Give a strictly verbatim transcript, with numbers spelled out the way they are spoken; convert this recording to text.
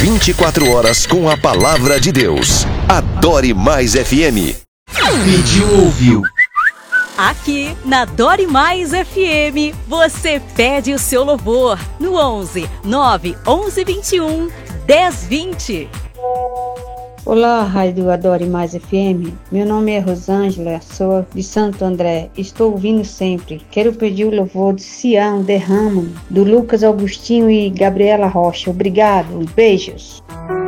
vinte e quatro horas com a palavra de Deus. Adore Mais F M. Pediu, ouviu. Aqui na Dore Mais F M, você pede o seu louvor no onze nove onze vinte e um dez vinte. Olá, Rádio Adore Mais F M. Meu nome é Rosângela, sou de Santo André. Estou ouvindo sempre. Quero pedir o louvor de Sião Derrama, do Lucas Augustinho e Gabriela Rocha. Obrigado. Beijos.